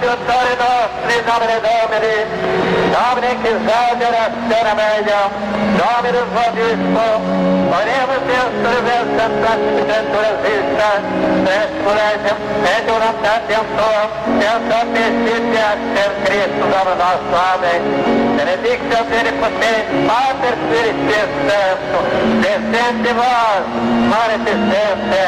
aiutori nostri, Domine Domini, Domine che salve la stella meglio, Domine Vobisco, oremos Deus por essa santificatura vista, ressurreição, et unitatemtor, Deus omniscitia, per Cristo, Domine nosso, amém. Benedictio Omnipotens, Pater Spiritus Sancto, descende vós, manifestente,